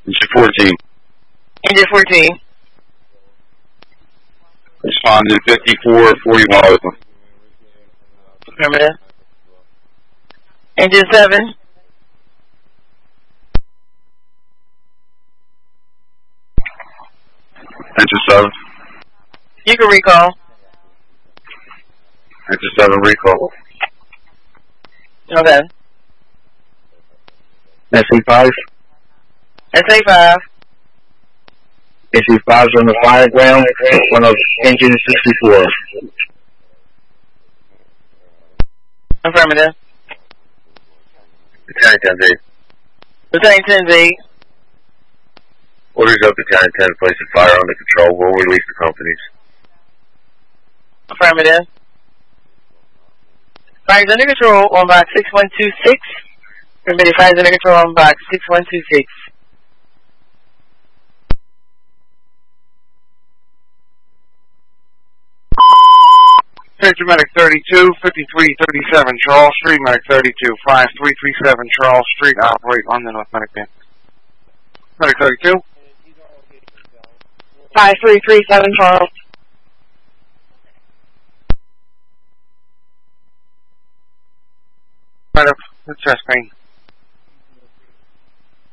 Engine 14. Engine 14. Responding 54, 40 miles. Affirmative. Engine 7. Engine 7. You can recall. Engine 7 recall. Okay. SA5. SA5. SA5's on the fire ground, one of engine 64. Affirmative. Battalion 10-8. Battalion 10-8. Orders of Battalion 10, placing fire under control. Will release the companies. Affirmative. Fire is under control on box 6126. Permitted fire is under control on box 6126. Picture Medic 32, 5337 Charles Street, Medic 32, 5337 Charles Street, operate on the North Medic Band. Medic 32. 5337 Charles. Medic, the chest pain.